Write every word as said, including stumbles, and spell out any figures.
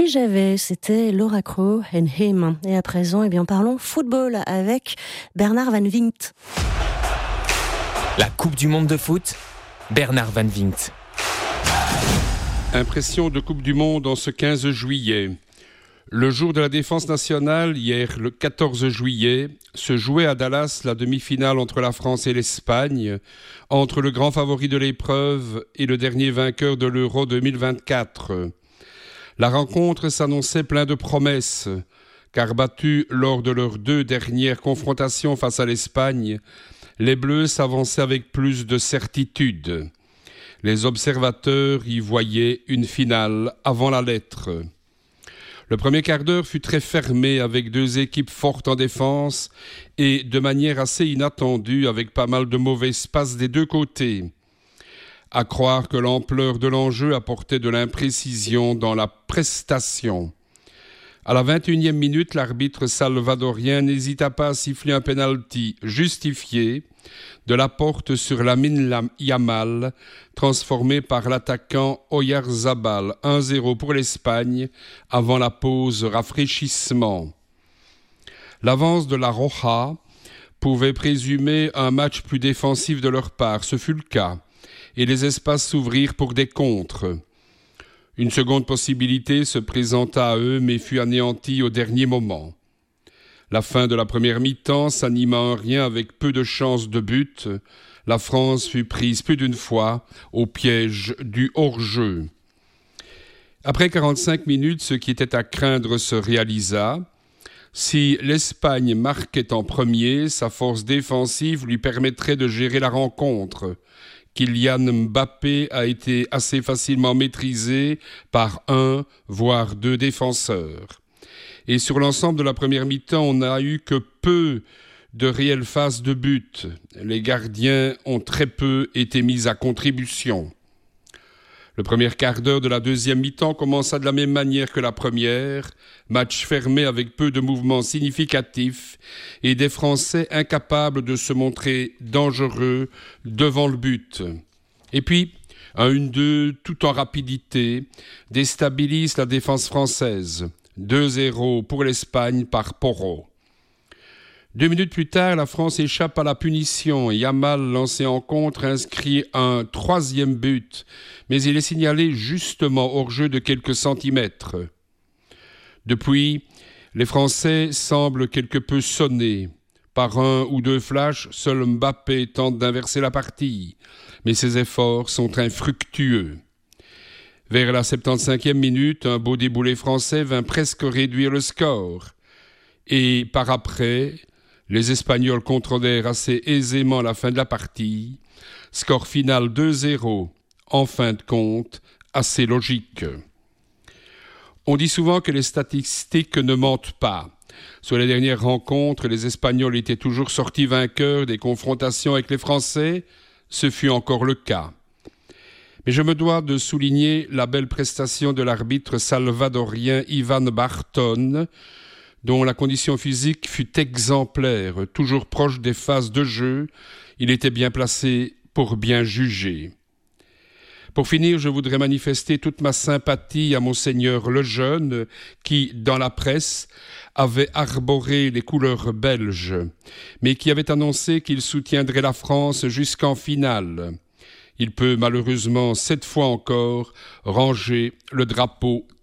Si j'avais, c'était Laura Crowe and Him. Et à présent, eh bien, parlons football avec Bernard Van Vingt. La Coupe du Monde de foot, Bernard Van Vingt. Impression de Coupe du Monde en ce quinze juillet. Le jour de la défense nationale, hier le quatorze juillet, se jouait à Dallas la demi-finale entre la France et l'Espagne, entre le grand favori de l'épreuve et le dernier vainqueur de l'Euro deux mille vingt-quatre. La rencontre s'annonçait plein de promesses, car battus lors de leurs deux dernières confrontations face à l'Espagne, les Bleus s'avançaient avec plus de certitude. Les observateurs y voyaient une finale avant la lettre. Le premier quart d'heure fut très fermé avec deux équipes fortes en défense et de manière assez inattendue avec pas mal de mauvaises passes des deux côtés. À croire que l'ampleur de l'enjeu apportait de l'imprécision dans la prestation. À la vingt et unième minute, l'arbitre salvadorien n'hésita pas à siffler un penalty justifié de la porte sur Lamine Yamal, transformé par l'attaquant Oyarzabal. un zéro pour l'Espagne, avant la pause rafraîchissement. L'avance de la Roja pouvait présumer un match plus défensif de leur part. Ce fut le cas, et les espaces s'ouvrirent pour des contres. Une seconde possibilité se présenta à eux, mais fut anéantie au dernier moment. La fin de la première mi-temps s'anima en rien avec peu de chances de but. La France fut prise plus d'une fois au piège du hors-jeu. Après quarante-cinq minutes, ce qui était à craindre se réalisa. Si l'Espagne marquait en premier, sa force défensive lui permettrait de gérer la rencontre. Kylian Mbappé a été assez facilement maîtrisé par un, voire deux défenseurs. Et sur l'ensemble de la première mi-temps, on n'a eu que peu de réelles phases de but. Les gardiens ont très peu été mis à contribution. Le premier quart d'heure de la deuxième mi-temps commença de la même manière que la première, match fermé avec peu de mouvements significatifs et des Français incapables de se montrer dangereux devant le but. Et puis, un un deux tout en rapidité déstabilise la défense française. deux zéro pour l'Espagne par Porro. Deux minutes plus tard, la France échappe à la punition et Yamal, lancé en contre, inscrit un troisième but, mais il est signalé justement hors jeu de quelques centimètres. Depuis, les Français semblent quelque peu sonnés. Par un ou deux flashs, seul Mbappé tente d'inverser la partie, mais ses efforts sont infructueux. Vers la septante-cinquième minute, un beau déboulé français vint presque réduire le score. Et par après, les Espagnols contrôlèrent assez aisément la fin de la partie. Score final deux zéro, en fin de compte, assez logique. On dit souvent que les statistiques ne mentent pas. Sur les dernières rencontres, les Espagnols étaient toujours sortis vainqueurs des confrontations avec les Français. Ce fut encore le cas. Mais je me dois de souligner la belle prestation de l'arbitre salvadorien Ivan Barton, dont la condition physique fut exemplaire, toujours proche des phases de jeu. Il était bien placé pour bien juger. Pour finir, je voudrais manifester toute ma sympathie à Monseigneur Lejeune, qui, dans la presse, avait arboré les couleurs belges, mais qui avait annoncé qu'il soutiendrait la France jusqu'en finale. Il peut malheureusement, cette fois encore, ranger le drapeau